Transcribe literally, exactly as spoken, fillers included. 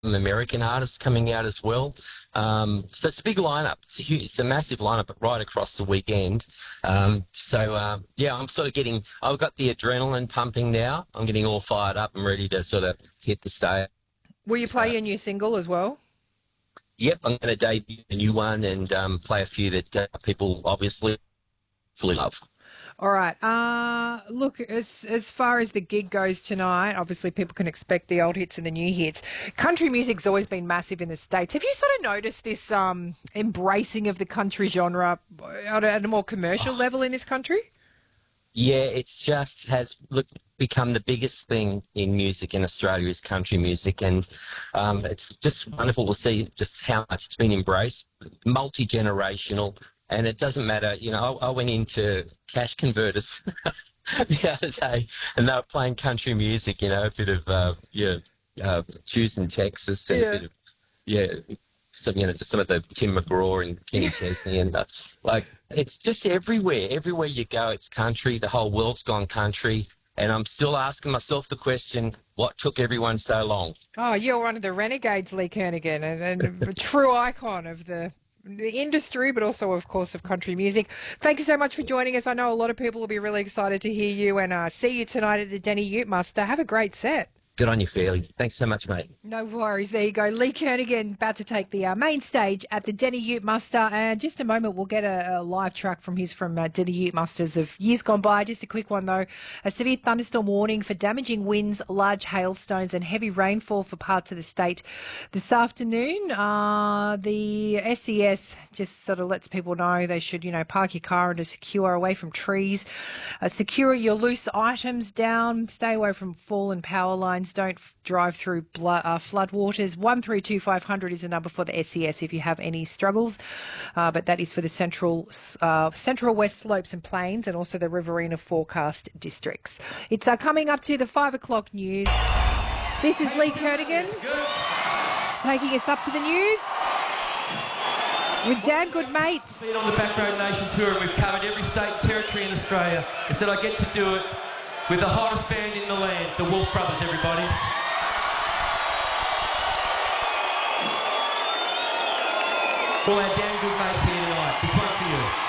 American artists coming out as well. Um, so it's a big lineup. It's a, huge, it's a massive lineup right across the weekend. Um, so, uh, yeah, I'm sort of getting, I've got the adrenaline pumping now. I'm getting all fired up and ready to sort of hit the stage. Will you play your new single as well? Yep, I'm going to debut a new one and um, play a few that uh, people obviously fully love. All right. Uh, look, as as far as the gig goes tonight, obviously people can expect the old hits and the new hits. Country music's always been massive in the States. Have you sort of noticed this um, embracing of the country genre at a more commercial level in this country? Yeah, it's just has look, become the biggest thing in music in Australia is country music, and um, it's just wonderful to see just how much it's been embraced, multi-generational, and it doesn't matter. You know, I, I went into Cash Converters the other day, and they were playing country music. You know, a bit of uh, yeah, uh, Choosing Texas, and Yeah. a bit of yeah. Some, you know, just some of the Tim McGraw and Kenny Chesney and uh, like it's just everywhere. Everywhere you go, it's country. The whole world's gone country, and I'm still asking myself the question: what took everyone so long? Oh, you're one of the renegades, Lee Kernaghan, and, and a true icon of the the industry, but also, of course, of country music. Thank you so much for joining us. I know a lot of people will be really excited to hear you and uh, see you tonight at the Denny Ute Muster. Have a great set. Good on you, Fairley. Thanks so much, mate. No worries. There you go. Lee Kernaghan about to take the uh, main stage at the Denny Ute Muster. And just a moment, we'll get a, a live track from his from uh, Denny Ute Musters of years gone by. Just a quick one, though. A severe thunderstorm warning for damaging winds, large hailstones and heavy rainfall for parts of the state this afternoon. Uh, the S E S just sort of lets people know they should, you know, park your car under secure away from trees. Uh, secure your loose items down. Stay away from fallen power lines. Don't f- drive through blood, uh, flood waters. one three two five hundred is the number for the S E S if you have any struggles. Uh, but that is for the central uh, central west slopes and plains and also the Riverina forecast districts. It's uh, coming up to the five o'clock news. This is Lee Kernaghan taking us up to the news with Dan Goodmates. Been on the Backroad Nation tour and we've covered every state and territory in Australia. I said I get to do it with the hottest band in the land, the Wolf Brothers, everybody. For our Dan Goodmates here.